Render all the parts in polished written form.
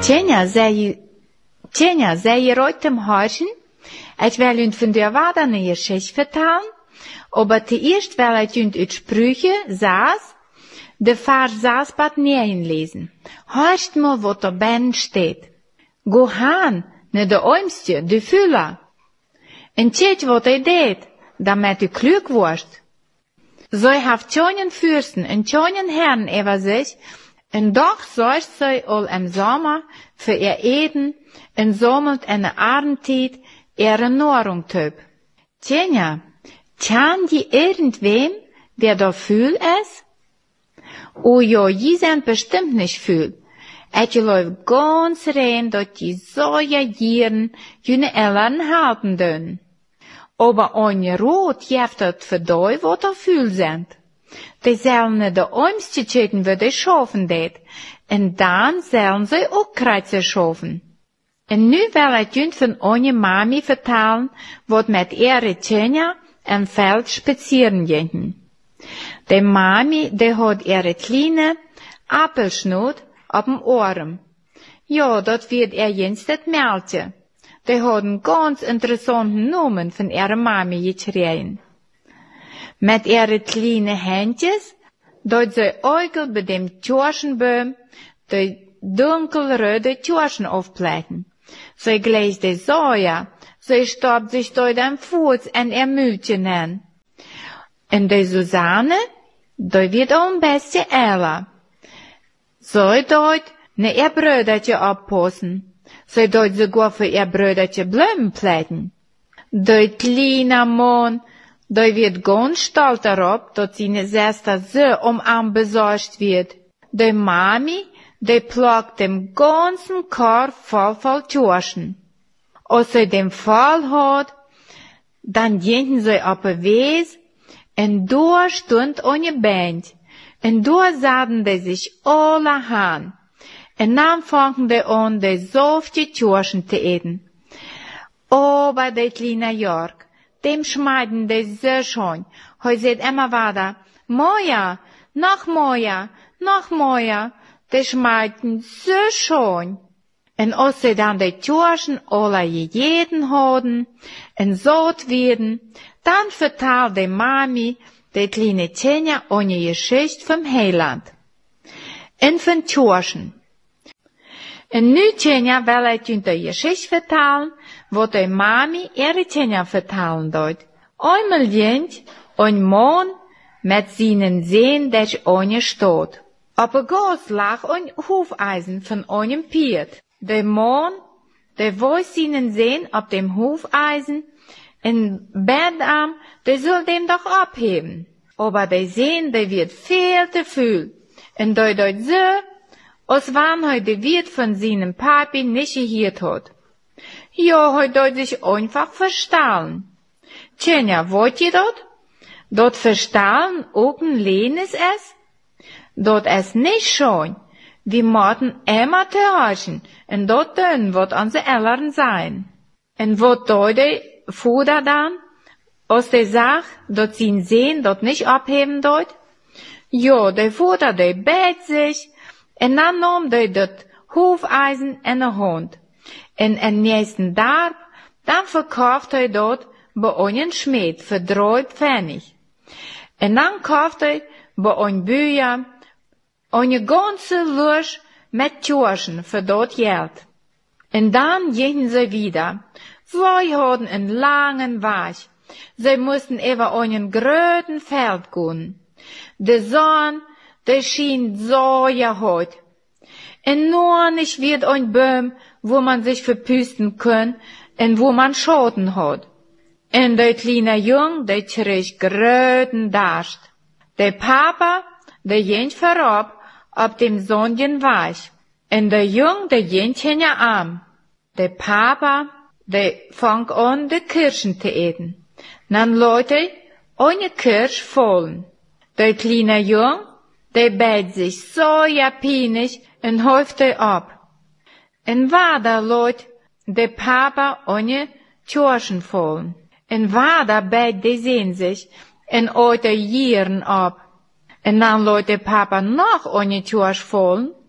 Tjenja, zei je ooit tem huisje? Het wel een van de waarden je geschicht vertalen, aber te eerst wel het een uit Sprüche saß, de Vers saß bad neerhin lesen. Hörst mal, wat er ben steht. Go haan, ne de oimstje, de Füller. En tjet wat hij deed, damit u klug wordt. Zij heeft tjongen fürsten en tjongen herren over zich, en doch zorgt zij al im Sommer für ihr Eden en sammelt eine Abendtijd ihre Nahrung töp. Tjenja, tjan die irgendwem, der da fühl es? Oh ja, die sind bestimmt nicht fühl. Et je läuft ganz rein, dat die so jagieren, jene Ellern halten dön. Aber ein Rot jeft dat verdoi, wat er fühl sind. Die sollen ne de oimstje tjeten, wat die schaffen det. En dan sollen sie ook kreuze schaffen. En nu wil ik junt van onze mami vertellen, wat met ihre Tjenja en Feld spazieren gingen. De mami, die had ihre kleine Appelschnoot op dem Ohren. Ja, dat wird jens dat Mädchen. Die hadden ganz interessanten Namen von ihrer Mami gekregen. Met ihre kleine Händjes, dat sie Eugel bei dem Kirschenbaum, die dunkelröde Kirschen aufblätten. Sie gleicht die Säuer, sie stoppt sich durch den Fuß en ihr Mütchen an. En die Susanne, die wird auch ein bisschen älter. Sie dort ne ihr Bröderchen abpassen. Sie dort sogar für ihr Bröderchen Blumen plätten. Die kleine Mann, die wird ganz stolz darauf, dass seine Schwester so Arm besorgt wird. Die Mami, die plagt dem ganzen Korb voll Kirschen. Als sie den Fall hat, dann gehen sie auf den Weg, und da stund eine Band, und da sahen die sich alle an. Und dann fangen die an, die softe Kirschen zu essen. Aber der kleine Jörg, dem schmeiden die so schon, er sagt immer weiter, Moja, noch Moja, noch Moja, die schmeiden so schon. Und als sie dann die Kirschen alle gegessen haben und satt werden, dann vertelt die Mami die kleine Tjenja eine Geschichte vom Heiland. Und von Kirschen. Und nu Tjenja will ich Ihnen die Geschichte vertellen, wo die Mami ihre Tjenja vertellen dort. Einmal jent ein Mann mit seinen Sehnen durch eine Stadt. Auf der Gas lag ein Hufeisen von einem Pferd. Der Mann, der weiß seinen Sehnen auf dem Hufeisen und bat ihm, der soll dem doch abheben. Aber der Sehnen, der wird viel zu viel. Und der dort so, als wann er der Wirt von seinem Papi nicht gehört hat. Ja, er dort sich einfach verstahlen. Tjenja, wollt ihr dort? Dort verstahlen auch ein Lehnes es? Dort es nicht schon. Die mochten immer täuschen, und dort dünn wird unsere Eltern sein. Und wat dort der Vater dann? Aus der Sache, dort sie sehen, dort nicht abheben dort? Ja, der Vater, der bett sich, und dann nahm der dort Hufeisen in der Hand. Und am nächsten Tag, dann verkauft er dort bei einem Schmied für 3 Pfennig. Und dann kauft er bei einem Bücher eine ganze Lusch mit Kirschen für dort Geld. Und dann gingen sie wieder. Sie hatten einen langen Weg. Sie mussten über einen großen Feld gehen. Der Sonne, der schien so hart. Und nur nicht wird ein Baum, wo man sich verpüsten kann und wo man Schatten hat. Und der kleine Jung, der kriegt gröten Durst. Der Papa, der ging vorab, auf dem sonnigen Weg. Und der Jung, der ging hinter am. Der Papa, der fang an, die Kirschen zu essen. Dann Leute, eine Kirsch fallen. Der kleine Jung, der bett sich so japanisch und häufte ab. Und war da Leute, der Papa eine Kirschen fallen. Und war da bett die sehen sich und heute Jieren ab. Und dann Leute Papa noch eine Kirsch fallen.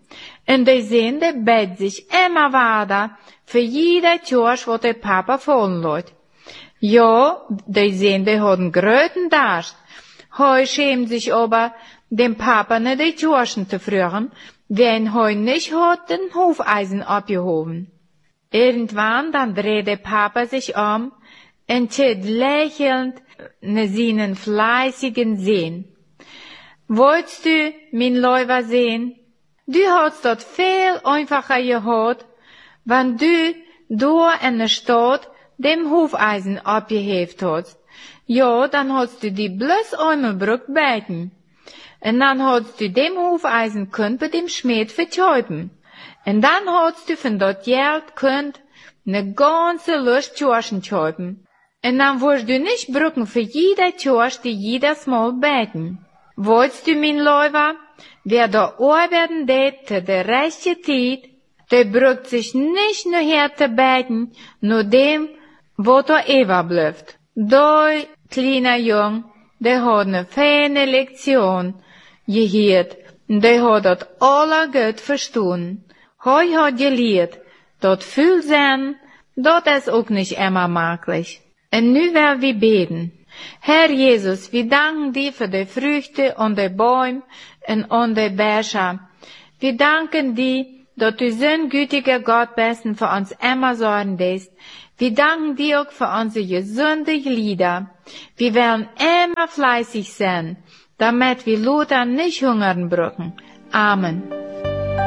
Und die sehen, der bett sich immer weiter für jeder Tjosch, wo der Papa fallen lässt. Ja, die sehen, die haben gröten Darst. Heu schämt sich aber, dem Papa nicht die Tjoschen zu führen, wenn heu nicht hat den Hufeisen abgehoben. Irgendwann dann dreht der Papa sich um und tät lächelnd ne seinen fleißigen sehen. Wolltest du, mein Läufer, sehen? Du hast dort viel einfacher gehabt, wenn du da in der Stadt dem Hufeisen abgeheft hast. Ja, dann hast du die bloß einmal Brück beten. Und dann hast du dem Hufeisen könnt bei dem Schmied vertäuben. Und dann hast du von dort Geld könnt ne ganze Lust Tjoschen täuben. Und dann wirst du nicht brücken für jeder Tjosch, die jedes Mal beten. Wolltest du, mein Läufer, wer da arbeiten tät zu der rechten Zeit, der brückt sich nicht nur her zu beten, nur dem, wo da Eva bleibt. Da, kleiner Jung, der hat ne feine Lektion gehört, und der hat dort aller gut verstanden. Heu hat gelehrt, dort fühl sein, dort ist auch nicht immer möglich. Und nu werden wir beten. Herr Jesus, wir danken dir für die Früchte und die Bäume und die Becher. Wir danken dir, dass du so ein gütiger Gott bist und für uns immer sorgen lässt. Wir danken dir auch für unsere gesunde Glieder. Wir werden immer fleißig sein, damit wir Lothar nicht hungern brücken. Amen.